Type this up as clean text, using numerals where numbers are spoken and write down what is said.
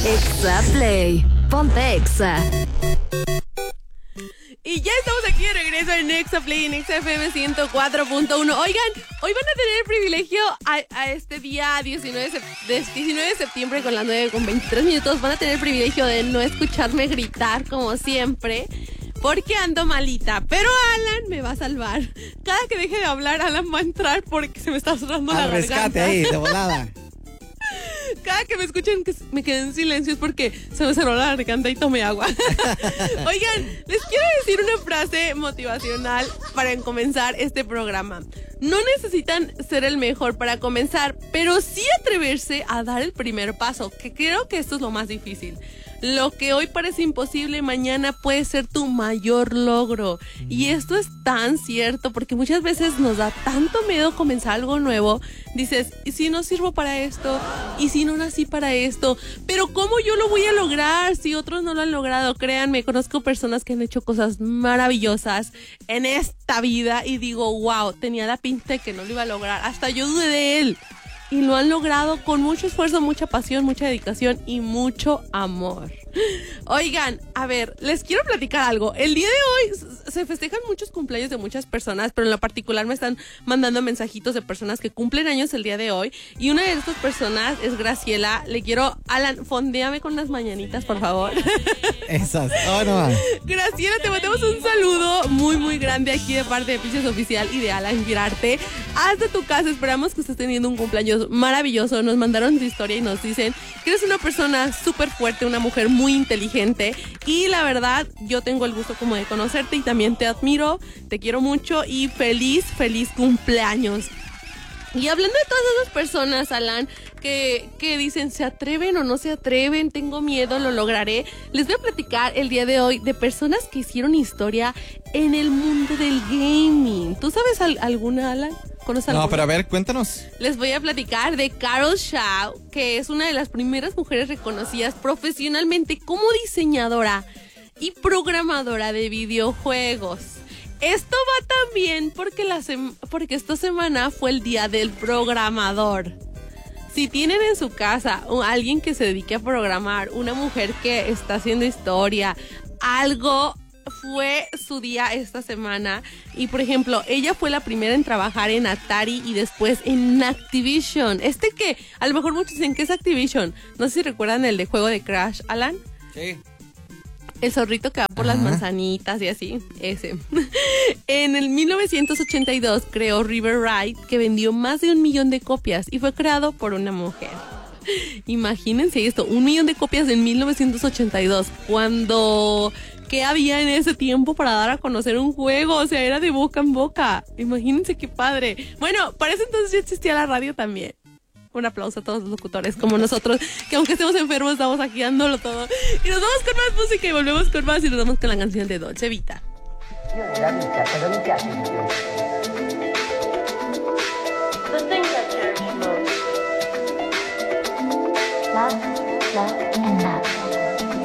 Exa Play. Ponte Exa. Y ya estamos aquí de regreso en Exa Play, en Exa FM 104.1. Oigan, hoy van a tener el privilegio a este día 19 de septiembre con las 9:23. Van a tener el privilegio de no escucharme gritar como siempre, porque ando malita. Pero Alan me va a salvar. Cada que deje de hablar, Alan va a entrar porque se me está cerrando la garganta. Rescate ahí, de volada. Cada que me escuchen que me quedé en silencio es porque se me cerró la garganta y tomé agua. Oigan, les quiero decir una frase motivacional para comenzar este programa. No necesitan ser el mejor para comenzar, pero sí atreverse a dar el primer paso, que creo que esto es lo más difícil. Lo que hoy parece imposible, mañana puede ser tu mayor logro. Y esto es tan cierto, porque muchas veces nos da tanto miedo comenzar algo nuevo. Dices, ¿y si no sirvo para esto? ¿Y si no nací para esto? Pero ¿cómo yo lo voy a lograr si otros no lo han logrado? Créanme, conozco personas que han hecho cosas maravillosas en esta vida y digo, wow, tenía la pinta de que no lo iba a lograr. Hasta yo dudé de él. Y lo han logrado con mucho esfuerzo, mucha pasión, mucha dedicación y mucho amor. Oigan, a ver, les quiero platicar algo. El día de hoy se festejan muchos cumpleaños de muchas personas, pero en lo particular me están mandando mensajitos de personas que cumplen años el día de hoy. Y una de estas personas es Graciela. Le quiero, Alan, fondéame con las mañanitas, por favor. Esas, oh no. Graciela, te mandamos un saludo muy, muy grande aquí de parte de Piches Oficial y de Alan Girarte. Hasta tu casa, esperamos que estés teniendo un cumpleaños maravilloso. Nos mandaron tu historia y nos dicen que eres una persona súper fuerte, una mujer muy inteligente, y la verdad yo tengo el gusto como de conocerte y también te admiro, te quiero mucho y feliz cumpleaños. Y hablando de todas esas personas, Alan, que dicen, ¿se atreven o no se atreven? Tengo miedo, lo lograré. Les voy a platicar el día de hoy de personas que hicieron historia en el mundo del gaming. ¿Tú sabes alguna, Alan? ¿Conoces alguna? No, pero a ver, cuéntanos. Les voy a platicar de Carol Shaw, que es una de las primeras mujeres reconocidas profesionalmente como diseñadora y programadora de videojuegos. Esto va también porque esta semana fue el día del programador. Si tienen en su casa a alguien que se dedique a programar, una mujer que está haciendo historia, algo fue su día esta semana. Y por ejemplo, ella fue la primera en trabajar en Atari y después en Activision. Que a lo mejor muchos dicen que es Activision. No sé si recuerdan el de juego de Crash, Alan. Sí. El zorrito que va por las manzanitas y así, ese. En el 1982 creó River Ride, que vendió más de 1 millón de copias y fue creado por una mujer. Imagínense esto, 1 millón de copias en 1982, cuando... ¿qué había en ese tiempo para dar a conocer un juego? O sea, era de boca en boca. Imagínense qué padre. Bueno, para eso entonces ya existía la radio también. Un aplauso a todos los locutores como nosotros, que aunque estemos enfermos, estamos aquí dándolo todo. Y nos vamos con más música y volvemos con más y nos vamos con la canción de Dolce Vita. La vita, cosa mi piace di più?